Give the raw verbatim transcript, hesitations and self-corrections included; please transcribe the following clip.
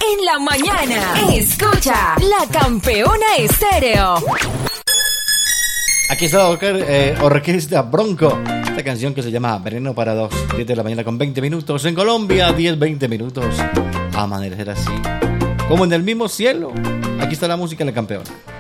en la mañana. Escucha La Campeona Estéreo. Aquí está la eh, orquesta Bronco. Esta canción que se llama Veneno para dos. diez de la mañana con veinte minutos. En Colombia, diez, veinte minutos. Amanecer así, como en el mismo cielo. Aquí está la música de La Campeona.